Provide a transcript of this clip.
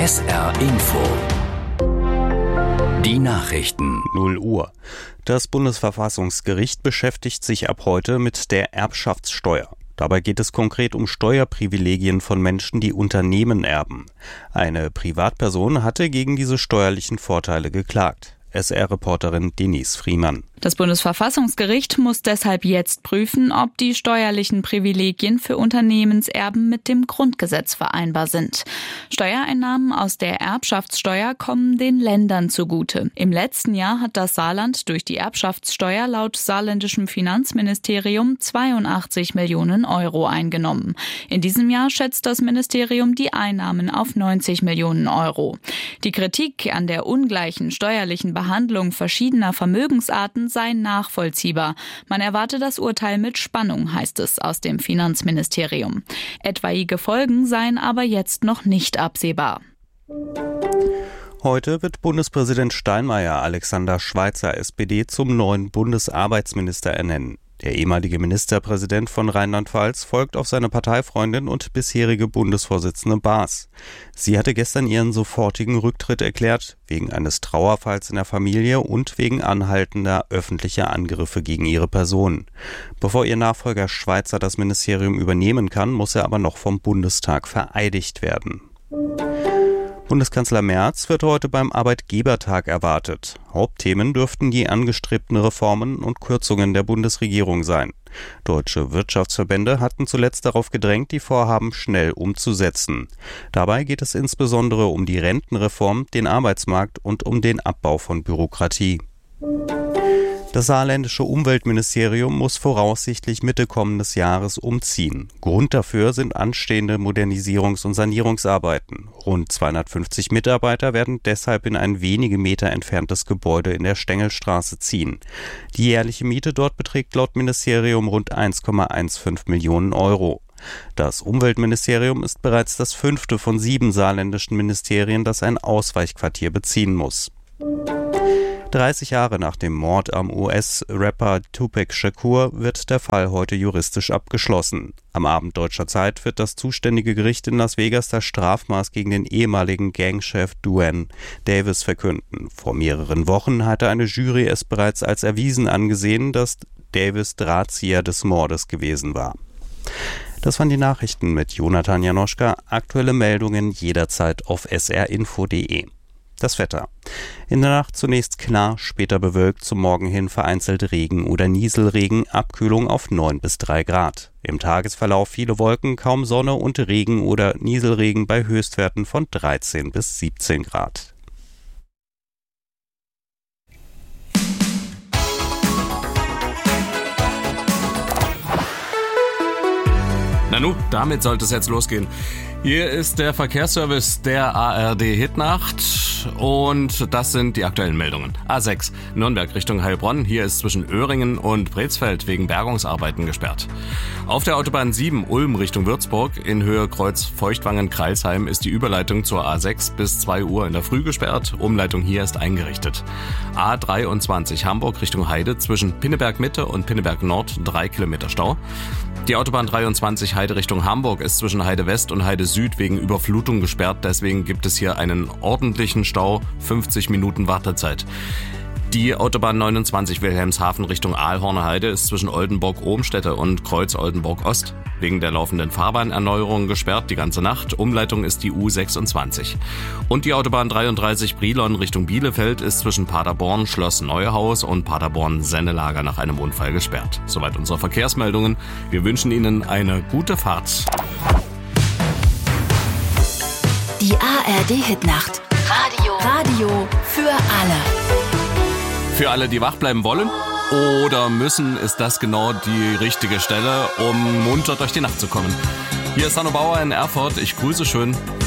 SR Info. Die Nachrichten. 0 Uhr. Das Bundesverfassungsgericht beschäftigt sich ab heute mit der Erbschaftssteuer. Dabei geht es konkret um Steuerprivilegien von Menschen, die Unternehmen erben. Eine Privatperson hatte gegen diese steuerlichen Vorteile geklagt. SR-Reporterin Denise Friemann. Das Bundesverfassungsgericht muss deshalb jetzt prüfen, ob die steuerlichen Privilegien für Unternehmenserben mit dem Grundgesetz vereinbar sind. Steuereinnahmen aus der Erbschaftssteuer kommen den Ländern zugute. Im letzten Jahr hat das Saarland durch die Erbschaftssteuer laut saarländischem Finanzministerium 82 Millionen Euro eingenommen. In diesem Jahr schätzt das Ministerium die Einnahmen auf 90 Millionen Euro. Die Kritik an der ungleichen steuerlichen Behandlung verschiedener Vermögensarten sei nachvollziehbar. Man erwarte das Urteil mit Spannung, heißt es aus dem Finanzministerium. Etwaige Folgen seien aber jetzt noch nicht absehbar. Heute wird Bundespräsident Steinmeier Alexander Schweitzer, SPD, zum neuen Bundesarbeitsminister ernennen. Der ehemalige Ministerpräsident von Rheinland-Pfalz folgt auf seine Parteifreundin und bisherige Bundesvorsitzende Baas. Sie hatte gestern ihren sofortigen Rücktritt erklärt, wegen eines Trauerfalls in der Familie und wegen anhaltender öffentlicher Angriffe gegen ihre Person. Bevor ihr Nachfolger Schweitzer das Ministerium übernehmen kann, muss er aber noch vom Bundestag vereidigt werden. Bundeskanzler Merz wird heute beim Arbeitgebertag erwartet. Hauptthemen dürften die angestrebten Reformen und Kürzungen der Bundesregierung sein. Deutsche Wirtschaftsverbände hatten zuletzt darauf gedrängt, die Vorhaben schnell umzusetzen. Dabei geht es insbesondere um die Rentenreform, den Arbeitsmarkt und um den Abbau von Bürokratie. Das saarländische Umweltministerium muss voraussichtlich Mitte kommendes Jahres umziehen. Grund dafür sind anstehende Modernisierungs- und Sanierungsarbeiten. Rund 250 Mitarbeiter werden deshalb in ein wenige Meter entferntes Gebäude in der Stengelstraße ziehen. Die jährliche Miete dort beträgt laut Ministerium rund 1,15 Millionen Euro. Das Umweltministerium ist bereits das 5. von 7 saarländischen Ministerien, das ein Ausweichquartier beziehen muss. 30 Jahre nach dem Mord am US-Rapper Tupac Shakur wird der Fall heute juristisch abgeschlossen. Am Abend deutscher Zeit wird das zuständige Gericht in Las Vegas das Strafmaß gegen den ehemaligen Gangchef Duane Davis verkünden. Vor mehreren Wochen hatte eine Jury es bereits als erwiesen angesehen, dass Davis Drahtzieher des Mordes gewesen war. Das waren die Nachrichten mit Jonathan Janoschka. Aktuelle Meldungen jederzeit auf srinfo.de. Das Wetter. In der Nacht zunächst klar, später bewölkt, zum Morgen hin vereinzelt Regen oder Nieselregen, Abkühlung auf 9 bis 3 Grad. Im Tagesverlauf viele Wolken, kaum Sonne und Regen oder Nieselregen bei Höchstwerten von 13 bis 17 Grad. Nanu, damit sollte es jetzt losgehen. Hier ist der Verkehrsservice der ARD Hitnacht und das sind die aktuellen Meldungen. A6 Nürnberg Richtung Heilbronn. Hier ist zwischen Öhringen und Brezfeld wegen Bergungsarbeiten gesperrt. Auf der Autobahn 7 Ulm Richtung Würzburg in Höhe Kreuz Feuchtwangen-Kreilsheim ist die Überleitung zur A6 bis 2 Uhr in der Früh gesperrt. Umleitung hier ist eingerichtet. A23 Hamburg Richtung Heide zwischen Pinneberg Mitte und Pinneberg Nord 3 Kilometer Stau. Die Autobahn 23 Heide Richtung Hamburg ist zwischen Heide West und Heide Süd wegen Überflutung gesperrt. Deswegen gibt es hier einen ordentlichen Stau, 50 Minuten Wartezeit. Die Autobahn 29 Wilhelmshaven Richtung Aalhorner Heide ist zwischen Oldenburg-Ohmstede und Kreuz Oldenburg-Ost wegen der laufenden Fahrbahnerneuerung gesperrt die ganze Nacht. Umleitung ist die U26. Und die Autobahn 33 Brilon Richtung Bielefeld ist zwischen Paderborn Schloss Neuhaus und Paderborn Sennelager nach einem Unfall gesperrt. Soweit unsere Verkehrsmeldungen. Wir wünschen Ihnen eine gute Fahrt. Die ARD Hitnacht. Radio für alle. Für alle, die wach bleiben wollen oder müssen, ist das genau die richtige Stelle, um munter durch die Nacht zu kommen. Hier ist Hanno Bauer in Erfurt. Ich grüße schön.